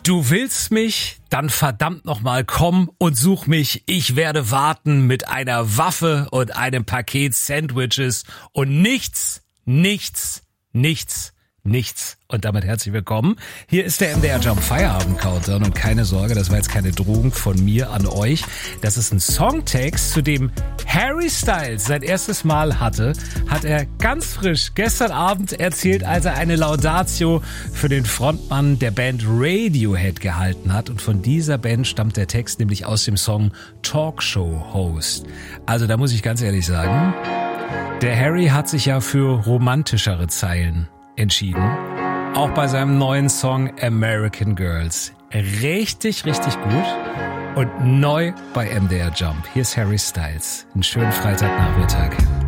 Du willst mich? Dann verdammt nochmal komm und such mich. Ich werde warten mit einer Waffe und einem Paket Sandwiches und nichts. Und damit herzlich willkommen. Hier ist der MDR Jump Feierabend Countdown und keine Sorge, das war jetzt keine Drohung von mir an euch. Das ist ein Songtext, zu dem Harry Styles sein erstes Mal hatte, hat er ganz frisch gestern Abend erzählt, als er eine Laudatio für den Frontmann der Band Radiohead gehalten hat. Und von dieser Band stammt der Text nämlich aus dem Song Talkshow Host. Also da muss ich ganz ehrlich sagen, der Harry hat sich ja für romantischere Zeilen entschieden. Auch bei seinem neuen Song American Girls. Richtig gut. Und neu bei MDR Jump. Hier ist Harry Styles. Einen schönen Freitagnachmittag.